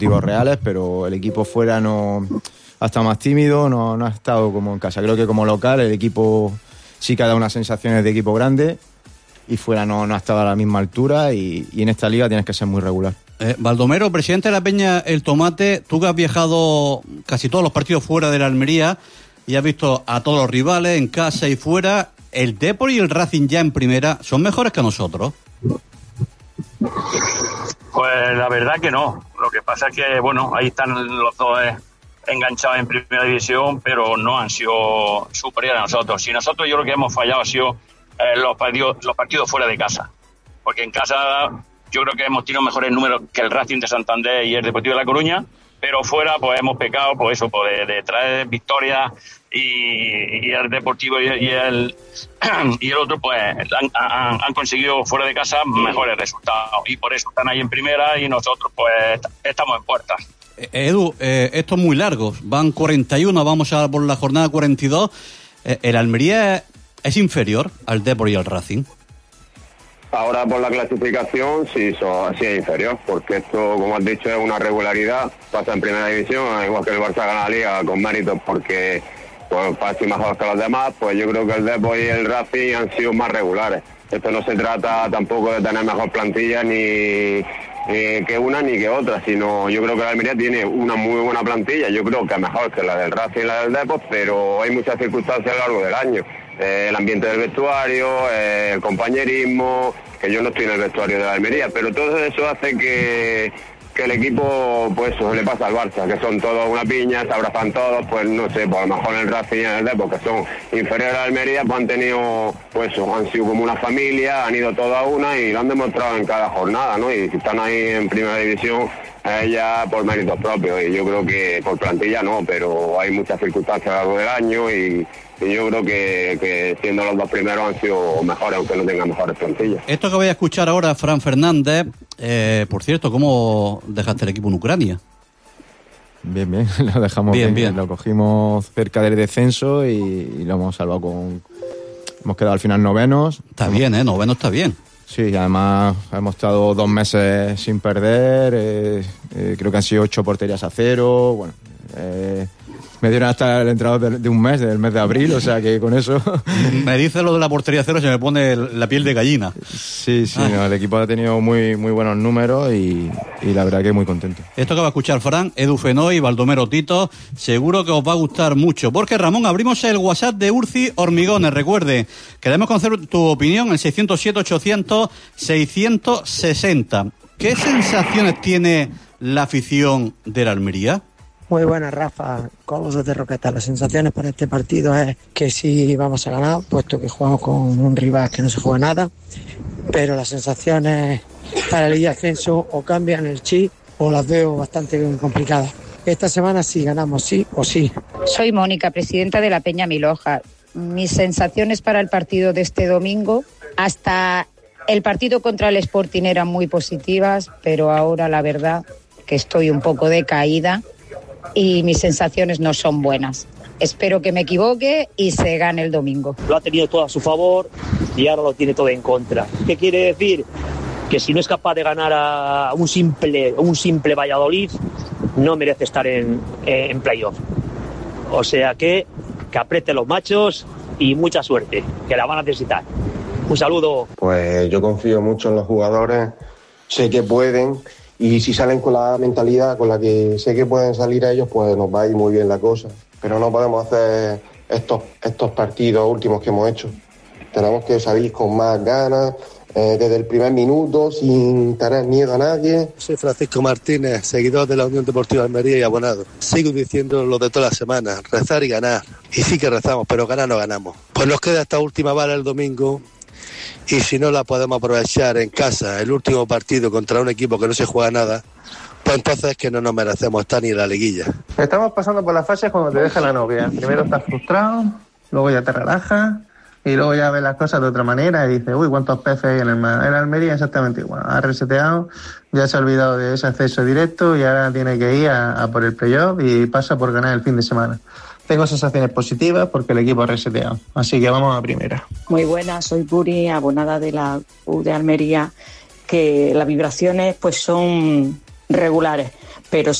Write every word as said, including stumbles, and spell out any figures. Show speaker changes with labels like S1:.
S1: motivos reales, pero el equipo fuera no ha estado más tímido, no, no ha estado como en casa. Creo que como local el equipo sí que ha dado unas sensaciones de equipo grande y fuera no, no ha estado a la misma altura y, y en esta liga tienes que ser muy regular.
S2: Eh, Baldomero, presidente de la Peña El Tomate, tú que has viajado casi todos los partidos fuera de la Almería y has visto a todos los rivales en casa y fuera, ¿el Depor y el Racing ya en primera son mejores que nosotros?
S3: Pues la verdad que no. Lo que pasa es que, bueno, ahí están los dos eh, enganchados en primera división, pero no han sido superiores a nosotros. Si nosotros yo lo que hemos fallado ha sido eh, los partidos, los partidos fuera de casa. Porque en casa yo creo que hemos tenido mejores números que el Racing de Santander y el Deportivo de La Coruña, pero fuera pues hemos pecado por eso, por de, de traer victorias y, y el Deportivo y, y el y el otro pues han, han, han conseguido fuera de casa mejores resultados y por eso están ahí en primera y nosotros pues estamos en puertas.
S2: Edu, eh, esto es muy largo, van cuarenta y uno, vamos a por la jornada cuarenta y dos. Eh, ¿El Almería es inferior al Depor y al Racing?
S4: Ahora por la clasificación sí, so, sí es inferior, porque esto, como has dicho, es una regularidad, pasa en primera división, igual que el Barça gana la Liga con méritos porque pues, pasa mejor que los demás, pues yo creo que el Depor y el Racing han sido más regulares. Esto no se trata tampoco de tener mejor plantilla ni, ni que una ni que otra, sino yo creo que la Almería tiene una muy buena plantilla, yo creo que mejor que la del Racing y la del Depor, pero hay muchas circunstancias a lo largo del año. Eh, el ambiente del vestuario, eh, el compañerismo, que yo no estoy en el vestuario de la Almería, pero todo eso hace que, que el equipo, pues eso le pasa al Barça, que son todos una piña, se abrazan todos, pues no sé, pues a lo mejor el Racing y el Depor, que son inferiores a la Almería, pues han tenido, pues eso, han sido como una familia, han ido todos a una y lo han demostrado en cada jornada, ¿no? Y si están ahí en primera división, ella por méritos propios, y yo creo que por plantilla no, pero hay muchas circunstancias a lo largo del año y y yo creo que, que siendo los dos primeros han sido mejores, aunque no tengan mejores plantillas.
S2: Esto que voy a escuchar ahora, Fran Fernández, eh, por cierto, ¿cómo dejaste el equipo en Ucrania?
S1: Bien, bien, lo dejamos bien, bien. bien. Lo cogimos cerca del descenso y, y lo hemos salvado con... Hemos quedado al final novenos.
S2: Está bien, ¿eh? Noveno está bien.
S1: Sí, además hemos estado dos meses sin perder, eh, eh, creo que han sido ocho porterías a cero, bueno... Eh, Me dieron hasta el entrenador de, de un mes, del mes de abril, o sea que con eso...
S2: Me dice lo de la portería cero, se me pone la piel de gallina.
S1: Sí, sí, no, el equipo ha tenido muy muy buenos números y, y la verdad que muy contento.
S2: Esto que va a escuchar Fran, Edu Fenoy, Baldomero Tito, seguro que os va a gustar mucho. Porque Ramón, abrimos el WhatsApp de Urci Hormigones, recuerde, queremos conocer tu opinión, el seiscientos siete, ochocientos, seiscientos sesenta. ¿Qué sensaciones tiene la afición de la Almería?
S5: Muy buenas, Rafa. Colos desde Roqueta. Las sensaciones para este partido es que sí vamos a ganar, puesto que jugamos con un rival que no se juega nada, pero las sensaciones para el ascenso o cambian el chip o las veo bastante complicadas. Esta semana sí ganamos, sí o sí.
S6: Soy Mónica, presidenta de la Peña Miloja. Mis sensaciones para el partido de este domingo, hasta el partido contra el Sporting eran muy positivas, pero ahora la verdad que estoy un poco decaída y mis sensaciones no son buenas. Espero que me equivoque y se gane el domingo.
S7: Lo ha tenido todo a su favor y ahora lo tiene todo en contra. ¿Qué quiere decir? Que si no es capaz de ganar a un simple, un simple Valladolid, no merece estar en, en playoff. O sea que, que apriete los machos y mucha suerte, que la van a necesitar. Un saludo.
S8: Pues yo confío mucho en los jugadores, sé que pueden. Y si salen con la mentalidad con la que sé que pueden salir ellos, pues nos va a ir muy bien la cosa. Pero no podemos hacer estos, estos partidos últimos que hemos hecho. Tenemos que salir con más ganas, eh, desde el primer minuto, sin tener miedo a nadie.
S9: Soy Francisco Martínez, seguidor de la Unión Deportiva Almería y abonado. Sigo diciendo lo de todas las semanas, rezar y ganar. Y sí que rezamos, pero ganar no ganamos. Pues nos queda esta última bala el domingo. Y si no la podemos aprovechar en casa, el último partido contra un equipo que no se juega nada, pues entonces es que no nos merecemos estar ni en la liguilla.
S10: Estamos pasando por las fases cuando te deja la novia. Primero estás frustrado, luego ya te relajas y luego ya ves las cosas de otra manera y dices, uy, cuántos peces hay en el mar. En Almería exactamente igual, ha reseteado, ya se ha olvidado de ese acceso directo y ahora tiene que ir a, a por el playoff y pasa por ganar el fin de semana. Tengo sensaciones positivas porque el equipo ha reseteado, así que vamos a primera.
S11: Muy buenas, soy Puri, abonada de la U de Almería, que las vibraciones pues son regulares, pero